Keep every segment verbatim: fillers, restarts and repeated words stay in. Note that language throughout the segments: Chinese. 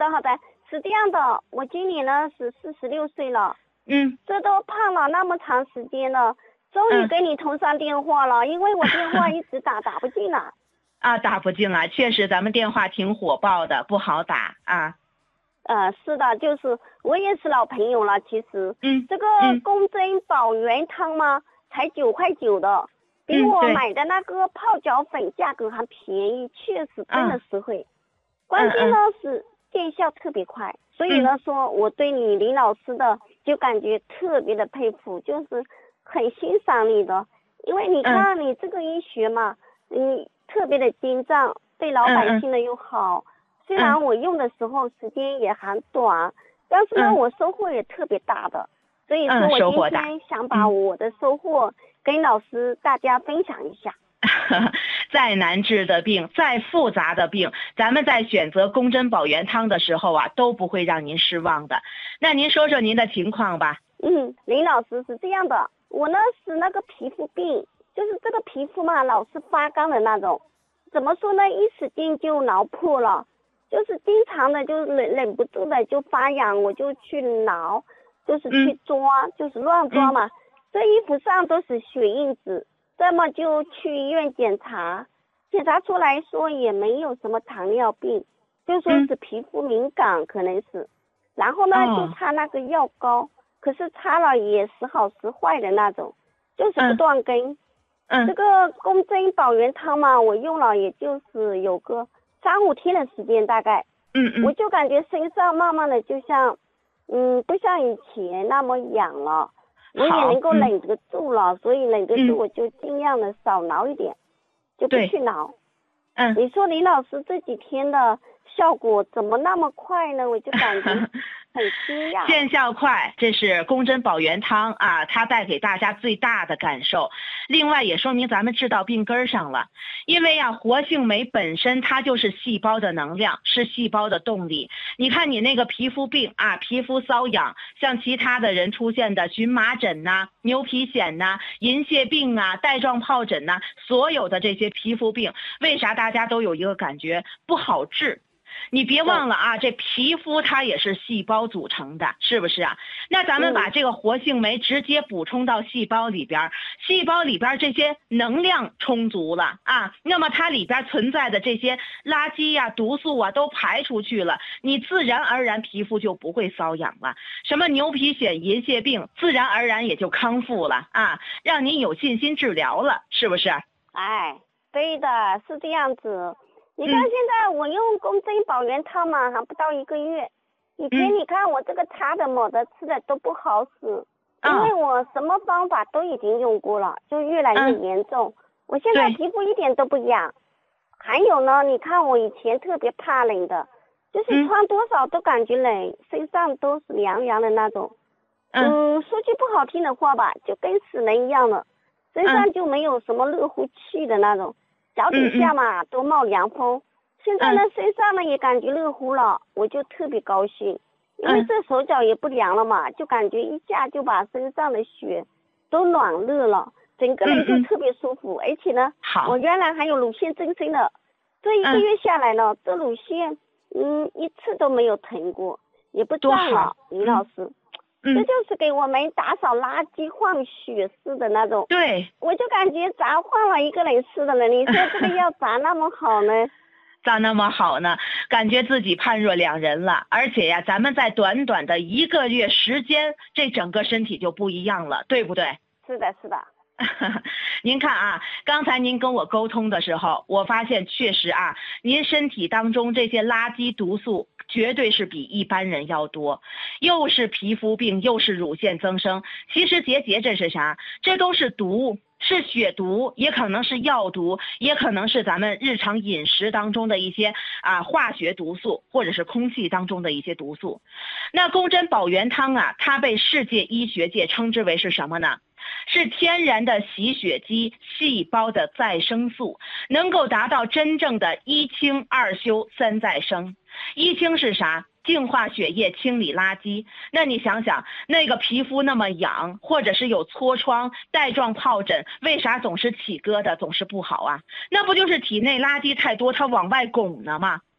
的好的，是这样的，我今年呢是四十六岁了， 嗯， 这都胖了那么长时间了，终于跟你通上电话了，嗯、因为我电话一直打打不进了。 啊，打不进啊，确实咱们电话挺火爆的，不好打啊。 呃，是的，就是我也是老朋友了，其实， 嗯， 这个嗯公珍宝元汤嘛，才九块九的，比嗯对我买的那个泡脚粉价格还便宜，确实真的实惠。关键呢是见效特别快，所以呢说我对你林老师的就感觉特别的佩服，就是很欣赏你的，因为你看你这个医学嘛，你特别的精湛，对老百姓的又好。虽然我用的时候时间也很短，但是呢， 嗯、 我收获也特别大的，所以说我今天想把我的收获跟老师大家分享一下。 再难治的病，再复杂的病，咱们在选择公珍宝元汤的时候啊，都不会让您失望的。那您说说您的情况吧。 嗯，林老师是这样的，我呢是那个皮肤病，就是这个皮肤嘛，老是发干的那种，怎么说呢，一使劲就挠破了。就是经常的就忍忍不住的就发痒，我就去挠，就是去抓，嗯、就是乱抓嘛。嗯、这衣服上都是血印子，这么就去医院检查，检查出来说也没有什么糖尿病，就说是皮肤敏感可能是。然后呢、哦、就擦那个药膏，可是擦了也时好时坏的那种，就是不断跟。嗯。这个公珍宝元汤嘛，我用了也就是有个三五天的时间大概，嗯嗯，我就感觉身上慢慢的就像，嗯，不像以前那么痒了，我也能够忍得住了，嗯、所以忍得住我就尽量的少挠一点，嗯、就不去挠。嗯，你说林老师这几天的效果怎么那么快呢？我就感觉很惊讶。 见效快，这是公珍宝元汤啊，它带给大家最大的感受。另外也说明咱们治到病根上了，因为啊，活性酶本身它就是细胞的能量，是细胞的动力。你看你那个皮肤病啊，皮肤瘙痒，像其他的人出现的荨麻疹呐、啊、牛皮癣呐、啊、银屑病啊、带状疱疹呐、啊，所有的这些皮肤病，为啥大家都有一个感觉不好治？你别忘了啊，这皮肤它也是细胞组成的，是不是啊？那咱们把这个活性酶直接补充到细胞里边，嗯、细胞里边这些能量充足了啊，那么它里边存在的这些垃圾呀、啊、毒素啊都排出去了，你自然而然皮肤就不会瘙痒了，什么牛皮癣、银屑病自然而然也就康复了啊，让您有信心治疗了，是不是？ 哎，对的，是这样子。你看现在我用公珍宝元汤嘛，还不到一个月。以前你看我这个擦的抹的吃的都不好使，嗯、因为我什么方法都已经用过了，就越来越严重。嗯、我现在皮肤一点都不痒。还有呢，你看我以前特别怕冷的，就是穿多少都感觉冷，嗯、身上都是凉凉的那种。嗯, 嗯，说句不好听的话吧，就跟死人一样了，身上就没有什么热乎气的那种。脚底下嘛、嗯嗯、都冒凉风，现在呢、嗯、身上呢也感觉热乎了，我就特别高兴，因为这手脚也不凉了嘛，就感觉一下就把身上的血都暖热了，整个人就特别舒服，嗯嗯而且呢，我原来还有乳腺增生的，这一个月下来了，嗯、这乳腺嗯一次都没有疼过，也不胀了，李老师。嗯、这就是给我们打扫垃圾换血似的那种， 对， 我就感觉咋换了一个人似的了。你说这个药咋那么好呢？ 咋那么好呢？感觉自己判若两人了，而且呀，咱们在短短的一个月时间，这整个身体就不一样了，对不对？ 是的，是的。 您看啊，刚才您跟我沟通的时候，我发现确实啊，您身体当中这些垃圾毒素绝对是比一般人要多，又是皮肤病，又是乳腺增生。其实结节这是啥？这都是毒，是血毒，也可能是药毒，也可能是咱们日常饮食当中的一些啊化学毒素，或者是空气当中的一些毒素。那公珍宝元汤啊，它被世界医学界称之为是什么呢？是天然的洗血机，细胞的再生素，能够达到真正的一清二修三再生。一清是啥？净化血液，清理垃圾。那你想想，那个皮肤那么痒，或者是有痤疮、带状疱疹，为啥总是起疙瘩，总是不好啊？那不就是体内垃圾太多，它往外拱呢吗？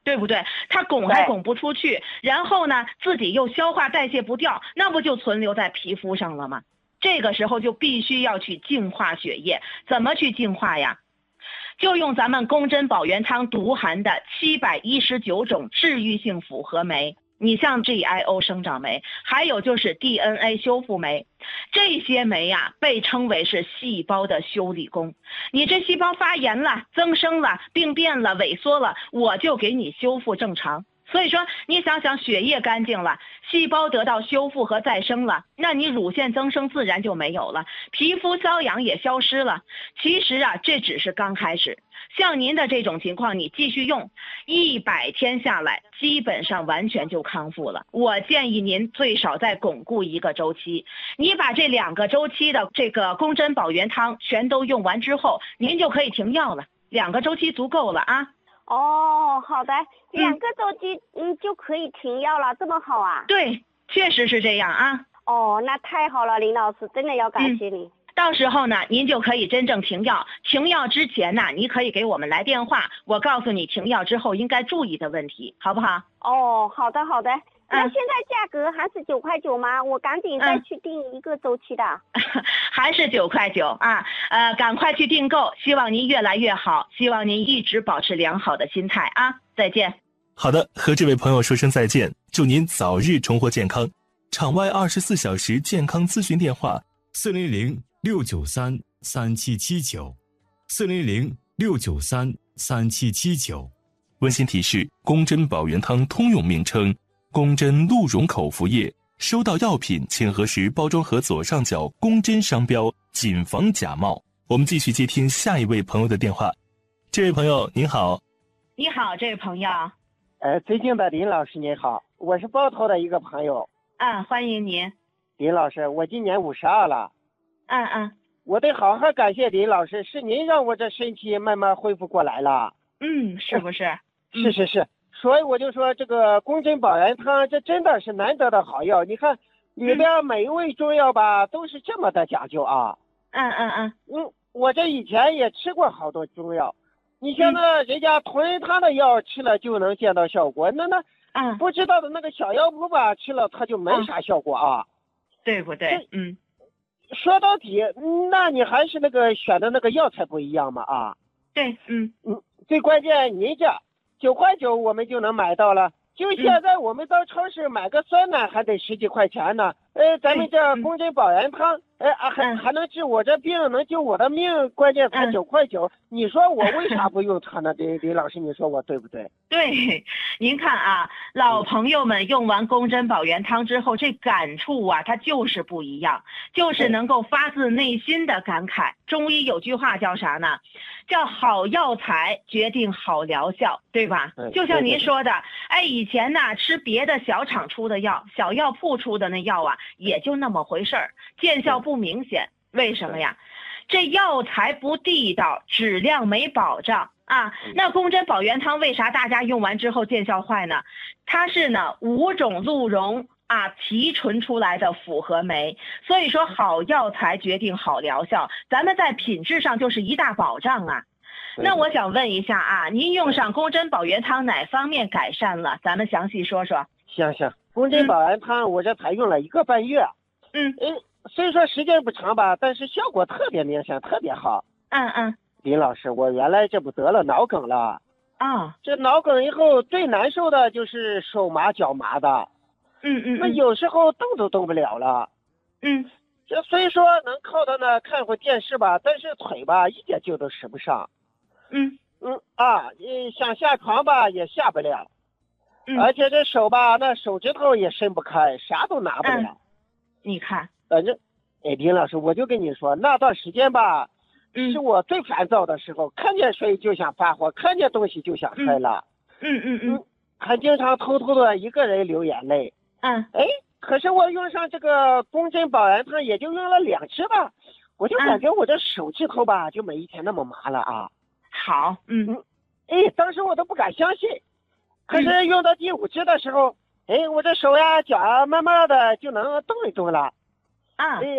对不对？它拱还拱不出去，然后呢，自己又消化代谢不掉，那不就存留在皮肤上了吗？这个时候就必须要去净化血液，怎么去净化呀？就用咱们宫珍保元汤独含的七百一十九种治愈性复合酶，你像 G I O 生长酶，还有就是 D N A 修复酶，这些酶呀、啊、被称为是细胞的修理工。你这细胞发炎了、增生了、病变了、萎缩了，我就给你修复正常。所以说，你想想，血液干净了，细胞得到修复和再生了，那你乳腺增生自然就没有了，皮肤瘙痒也消失了。其实啊，这只是刚开始。像您的这种情况，你继续用一百天下来，基本上完全就康复了。我建议您最少再巩固一个周期。你把这两个周期的这个宫珍保元汤全都用完之后，您就可以停药了。两个周期足够了啊。 哦，好的，两个周期嗯就可以停药了，这么好啊？ 对，确实是这样啊。 哦，那太好了，林老师，真的要感谢你。 嗯到时候呢，您就可以真正停药。停药之前呢，你可以给我们来电话，我告诉你停药之后应该注意的问题，好不好？ 哦，好的好的。那现在价格还是九块九吗？我赶紧再去订一个周期的。 嗯、还是九块九啊？呃，赶快去订购，希望您越来越好，希望您一直保持良好的心态啊！再见。 好的，和这位朋友说声再见，祝您早日重获健康。场外二十四小时健康咨询电话： 四零零六九三三七七九，四零零六九三三七七九。 温馨提示：宫珍保元汤通用名称。宫珍鹿茸口服液，收到药品请核实包装盒左上角宫珍商标，谨防假冒。我们继续接听下一位朋友的电话。这位朋友您好。 你好，这位朋友。 呃，最近的林老师您好，我是包头的一个朋友。 嗯，欢迎您。 林老师，我今年五十二了。 嗯嗯。 我得好好感谢林老师，是您让我这身体慢慢恢复过来了。 嗯，是不是？ 嗯、是是是。所以我就说这个宫珍保元汤，这真的是难得的好药。你看里边每一味中药吧，都是这么的讲究啊。 嗯嗯嗯。 嗯，我这以前也吃过好多中药，你像那人家同仁堂的药吃了就能见到效果，那那嗯不知道的那个小药铺吧，吃了它就没啥效果啊。 对不对？嗯。 说到底，那你还是那个选的那个药材不一样嘛啊。 对，嗯嗯，最关键您这。九块九我们就能买到了，就现在我们到超市买个酸奶还得十几块钱呢。呃，咱们这宫珍保元汤，呃，还还能治我这病，能救我的命，关键才九块九。你说我为啥不用它呢？李李老师，你说我对不对？ 对，您看啊，老朋友们用完宫珍保元汤之后，这感触啊，它就是不一样，就是能够发自内心的感慨。中医有句话叫啥呢？叫好药材决定好疗效，对吧？就像您说的，哎，以前呢吃别的小厂出的药，小药铺出的那药啊，也就那么回事儿，见效不明显。为什么呀？这药材不地道，质量没保障啊。那宫珍保元汤为啥大家用完之后见效坏呢？它是呢五种鹿茸啊提纯出来的复合酶，所以说好药材决定好疗效，咱们在品质上就是一大保障啊。那我想问一下啊，您用上宫珍保元汤哪方面改善了？咱们详细说说。 行行，宫珍保元汤我这才用了一个半月。 嗯嗯，虽说时间不长吧，但是效果特别明显，特别好。 嗯嗯。 林老师，我原来这不得了脑梗了啊？ 这脑梗以后最难受的就是手麻脚麻的。 嗯嗯。 那有时候动都动不了了。 嗯。 这虽说能靠它呢看会电视吧，但是腿吧一点劲都使不上。 嗯嗯啊，你想下床吧也下不了。 嗯。 而且这手吧，那手指头也伸不开，啥都拿不了。 嗯、你看， 反正，哎，林老师，我就跟你说，那段时间吧， 嗯、 是我最烦躁的时候，看见水就想发火，看见东西就想嗨了。 嗯嗯嗯, 嗯， 还经常偷偷的一个人流眼泪。 嗯。 哎，可是我用上这个宫珍保元汤，也就用了两支吧，我就感觉我这手指头吧，就没以前那么麻了啊。 好，嗯嗯，哎，当时我都不敢相信。可是用到第五支的时候，哎，我这手呀脚啊慢慢的就能动一动了。 啊， 哎，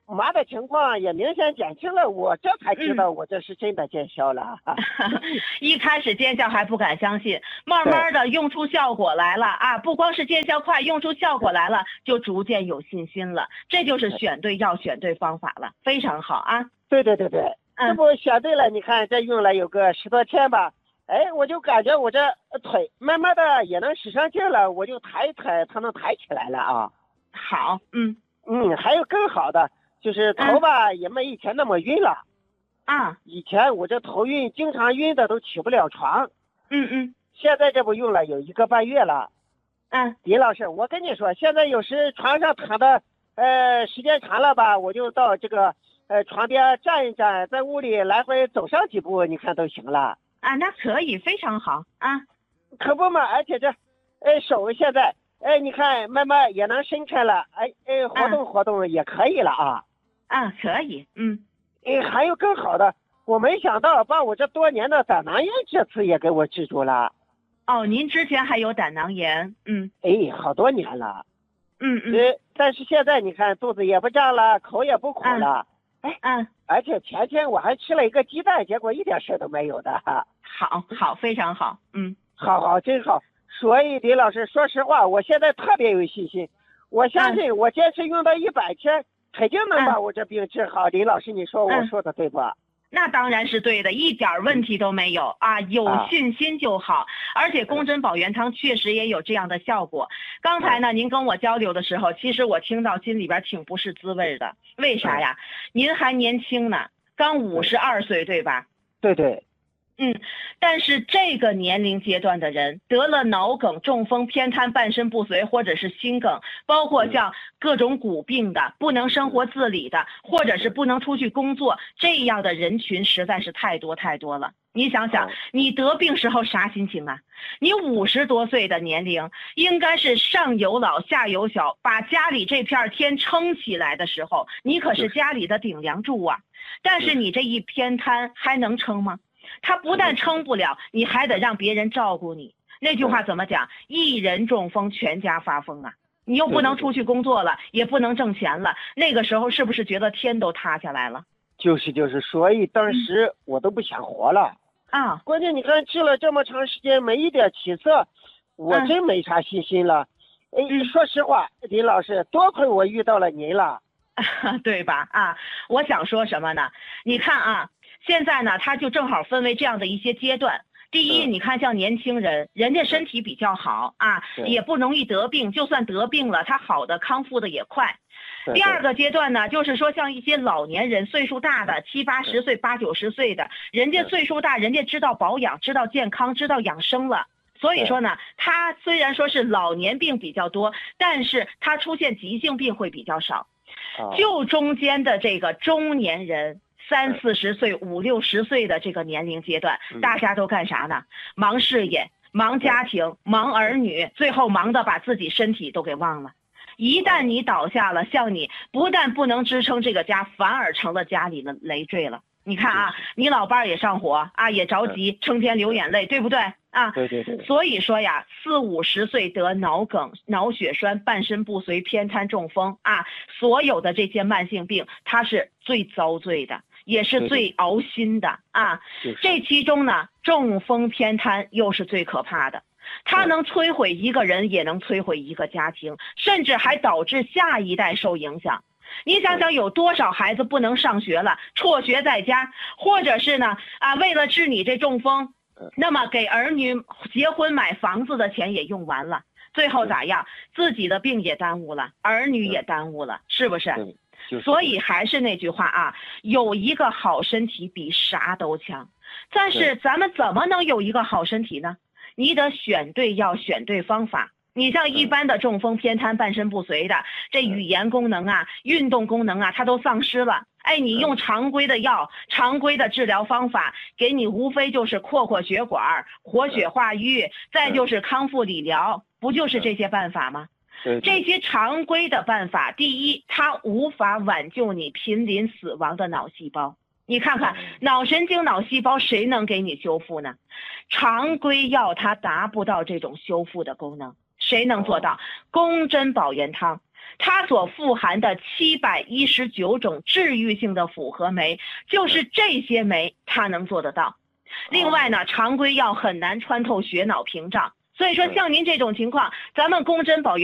麻的情况也明显减轻了，我这才知道我这是真的见效了。 嗯、一开始见效还不敢相信，慢慢的用出效果来了啊！不光是见效快，用出效果来了，就逐渐有信心了。这就是选对药、选对方法了，非常好啊！ 对对对对，嗯、这不选对了？你看这用了有个十多天吧，哎，我就感觉我这腿慢慢的也能使上劲了，我就抬一抬，它能抬起来了啊。 好，嗯嗯，还有更好的。就是头吧、嗯、也没以前那么晕了， 啊， 以前我这头晕，经常晕的都起不了床， 嗯嗯， 现在这不用了有一个半月了， 嗯， 李老师，我跟你说，现在有时床上躺的，呃，时间长了吧，我就到这个呃床边站一站，在屋里来回走上几步，你看都行了。 啊，那可以，非常好啊， 可不嘛，而且这，呃，手现在，哎，你看慢慢也能伸开了，哎哎，活动活动也可以了啊。 啊，可以，嗯， 哎，还有更好的，我没想到把我这多年的胆囊炎这次也给我治住了。 哦，您之前还有胆囊炎，嗯， 哎，好多年了， 嗯嗯， 呃，但是现在你看肚子也不胀了，口也不苦了， 嗯、哎，嗯， 而且前天我还吃了一个鸡蛋，结果一点事都没有的。 好，好，非常好，嗯， 好好，真好。所以李老师，说实话，我现在特别有信心，我相信我坚持用到一百天。肯定能把我这病治好，李、嗯、老师，你说我说的对不？ 那当然是对的，一点问题都没有啊！有信心就好，啊、而且宫珍保元汤确实也有这样的效果。刚才呢，您跟我交流的时候，其实我听到心里边挺不是滋味的。为啥呀？您还年轻呢，刚五十二岁，对吧？ 对对。 嗯，但是这个年龄阶段的人得了脑梗、中风、偏瘫、半身不遂，或者是心梗，包括像各种骨病的、不能生活自理的，或者是不能出去工作，这样的人群实在是太多太多了。你想想，你得病时候啥心情啊？你五十多岁的年龄，应该是上有老下有小，把家里这片天撑起来的时候，你可是家里的顶梁柱啊。但是你这一偏瘫还能撑吗？他不但撑不了，你还得让别人照顾你。那句话怎么讲？一人中风，全家发疯啊！你又不能出去工作了，也不能挣钱了，那个时候是不是觉得天都塌下来了？ 就是就是，所以当时我都不想活了、 嗯、啊！ 关键你看治了这么长时间没一点起色，我真没啥信心了。哎、嗯，说实话，李老师，多亏我遇到了您了， 对吧？啊，我想说什么呢？你看啊。现在呢，它就正好分为这样的一些阶段。第一，你看像年轻人，人家身体比较好啊，也不容易得病，就算得病了，他好的康复的也快。第二个阶段呢，就是说像一些老年人，岁数大的七八十岁、八九十岁的，人家岁数大，人家知道保养，知道健康，知道养生了。所以说呢，他虽然说是老年病比较多，但是他出现急性病会比较少。就中间的这个中年人。三四十岁、五六十岁的这个年龄阶段，大家都干啥呢？忙事业、忙家庭、忙儿女，最后忙得把自己身体都给忘了。一旦你倒下了，像你不但不能支撑这个家，反而成了家里的累赘了。你看啊，你老伴儿也上火啊，也着急，成天流眼泪，对不对啊？ 对对对。 所以说呀，四五十岁得脑梗、脑血栓、半身不遂、偏瘫、中风啊，所有的这些慢性病，它是最遭罪的。也是最熬心的啊！这其中呢，中风偏瘫又是最可怕的，它能摧毁一个人，也能摧毁一个家庭，甚至还导致下一代受影响。你想想，有多少孩子不能上学了，辍学在家，或者是呢啊，为了治你这中风，那么给儿女结婚买房子的钱也用完了，最后咋样？自己的病也耽误了，儿女也耽误了，是不是？所以还是那句话啊，有一个好身体比啥都强。但是咱们怎么能有一个好身体呢？你得选对药，选对方法。你像一般的中风、偏瘫、半身不遂的，这语言功能啊、运动功能啊，它都丧失了。哎，你用常规的药、常规的治疗方法，给你无非就是扩扩血管、活血化瘀，再就是康复理疗，不就是这些办法吗？这些常规的办法，第一，它无法挽救你濒临死亡的脑细胞。你看看，脑神经脑细胞谁能给你修复呢？常规药它达不到这种修复的功能，谁能做到？宫珍保元汤， 它所富含的七百一十九种治愈性的复合酶，就是这些酶它能做得到。另外呢，常规药很难穿透血脑屏障，所以说像您这种情况，咱们宫针保